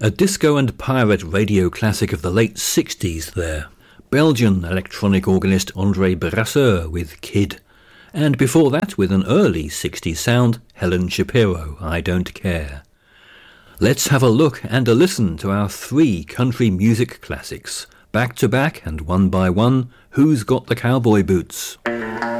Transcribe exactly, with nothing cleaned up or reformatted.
A disco and pirate radio classic of the late sixties there. Belgian electronic organist André Brasseur with Kid. And before that, with an early sixties sound, Helen Shapiro, I Don't Care. Let's have a look and a listen to our three country music classics. Back to back and one by one, Who's Got the Cowboy Boots?